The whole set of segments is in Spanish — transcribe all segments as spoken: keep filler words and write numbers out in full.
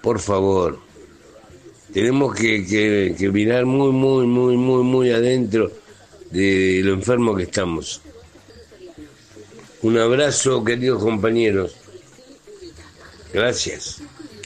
por favor, tenemos que, que, que mirar muy, muy, muy, muy, muy adentro de lo enfermo que estamos. Un abrazo, queridos compañeros. Gracias.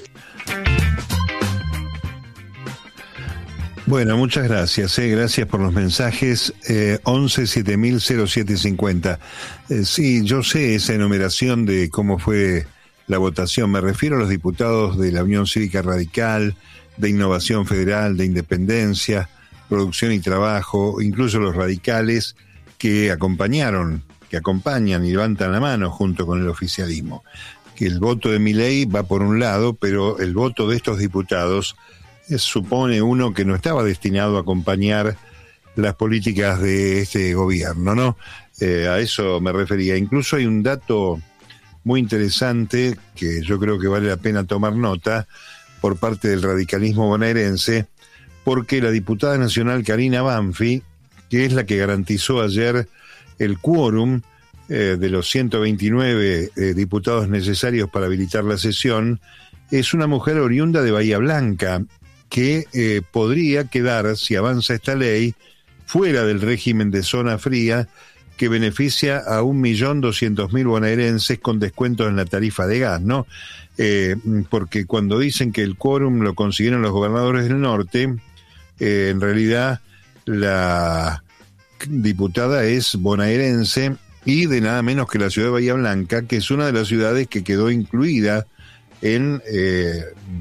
Bueno, muchas gracias, eh, gracias por los mensajes. eh, once siete mil cero siete cincuenta. Eh, sí, yo sé esa enumeración de cómo fue la votación. Me refiero a los diputados de la Unión Cívica Radical, de Innovación Federal, de Independencia, Producción y Trabajo, incluso los radicales que acompañaron, que acompañan y levantan la mano junto con el oficialismo. Que el voto de Milei va por un lado, pero el voto de estos diputados es, supone uno que no estaba destinado a acompañar las políticas de este gobierno, ¿no? Eh, a eso me refería. Incluso hay un dato muy interesante que yo creo que vale la pena tomar nota por parte del radicalismo bonaerense, porque la diputada nacional Karina Banfi, que es la que garantizó ayer el quórum eh, de los ciento veintinueve eh, diputados necesarios para habilitar la sesión, es una mujer oriunda de Bahía Blanca, que eh, podría quedar, si avanza esta ley, fuera del régimen de zona fría que beneficia a un millón doscientos mil bonaerenses con descuentos en la tarifa de gas, ¿no? Eh, porque cuando dicen que el quórum lo consiguieron los gobernadores del norte, eh, en realidad la diputada es bonaerense y de nada menos que la ciudad de Bahía Blanca, que es una de las ciudades que quedó incluida en eh,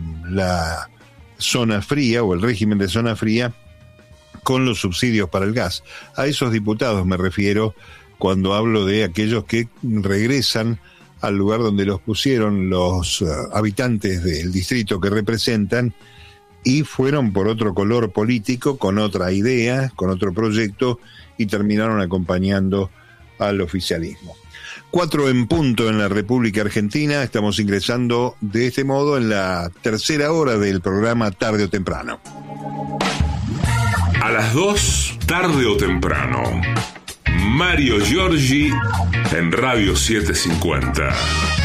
la zona fría o el régimen de zona fría con los subsidios para el gas. A esos diputados me refiero cuando hablo de aquellos que regresan al lugar donde los pusieron los uh, habitantes del distrito que representan y fueron por otro color político, con otra idea, con otro proyecto y terminaron acompañando al oficialismo. Cuatro en punto en la República Argentina. Estamos ingresando de este modo en la tercera hora del programa Tarde o Temprano. A las dos, tarde o temprano. Mario Giorgi en Radio setecientos cincuenta.